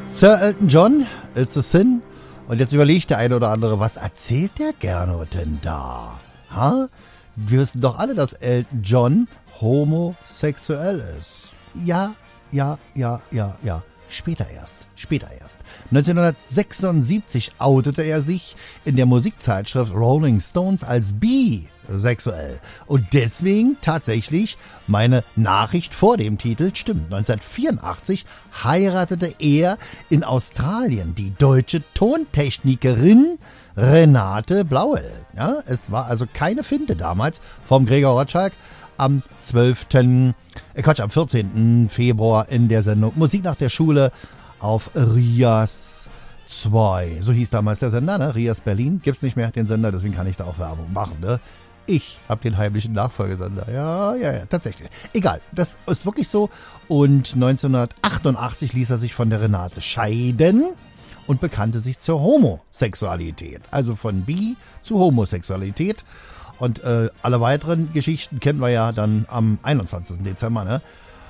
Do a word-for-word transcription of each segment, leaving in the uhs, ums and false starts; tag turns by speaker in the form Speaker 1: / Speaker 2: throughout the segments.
Speaker 1: Sir Elton John, It's a Sin. Und jetzt überlegt der eine oder andere, was erzählt der Gernot denn da? Ha? Wir wissen doch alle, dass Elton John homosexuell ist. Ja, ja, ja, ja, ja. Später erst, später erst. neunzehnhundertsechsundsiebzig outete er sich in der Musikzeitschrift Rolling Stones als bisexuell. Und deswegen tatsächlich meine Nachricht vor dem Titel stimmt. neunzehnhundertvierundachtzig heiratete er in Australien die deutsche Tontechnikerin Renate Blauel. Ja, es war also keine Finte damals vom Gregor Rotschalk. Am zwölften Äh, Quatsch, am vierzehnten Februar in der Sendung Musik nach der Schule auf Rias zwei. So hieß damals der Sender, ne? Rias Berlin. Gibt's nicht mehr, den Sender, deswegen kann ich da auch Werbung machen, ne? Ich habe den heimlichen Nachfolgesender. Ja, ja, ja, tatsächlich. Egal, das ist wirklich so. Und neunzehnhundertachtundachtzig ließ er sich von der Renate scheiden und bekannte sich zur Homosexualität. Also von Bi zu Homosexualität. Und äh, alle weiteren Geschichten kennen wir ja dann am einundzwanzigsten Dezember. Ne?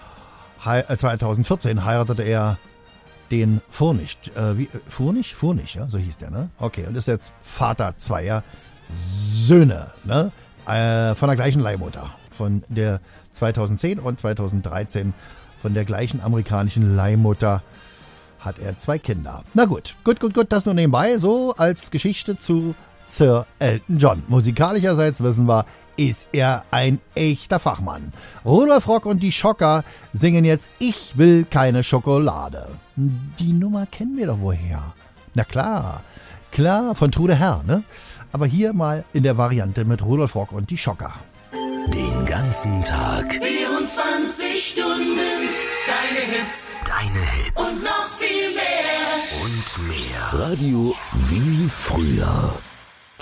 Speaker 1: He- äh, zweitausendvierzehn heiratete er den Furnig. Äh, wie, äh, Furnig? Furnig, ja, so hieß der, ne? Okay, und ist jetzt Vater zweier Söhne, ne? Äh, von der gleichen Leihmutter. Von der zweitausendzehn und zweitausenddreizehn von der gleichen amerikanischen Leihmutter hat er zwei Kinder. Na gut, gut, gut, gut, das nur nebenbei, so als Geschichte zu Sir Elton John. Musikalischerseits wissen wir, ist er ein echter Fachmann. Rudolf Rock und die Schocker singen jetzt Ich will keine Schokolade. Die Nummer kennen wir doch woher. Na klar, klar, von Trude Herr, ne? Aber hier mal in der Variante mit Rudolf Rock und die Schocker.
Speaker 2: Den ganzen Tag.
Speaker 3: vierundzwanzig Stunden. Deine Hits.
Speaker 2: Deine Hits.
Speaker 3: Und noch viel mehr.
Speaker 2: Und mehr. Radio wie früher.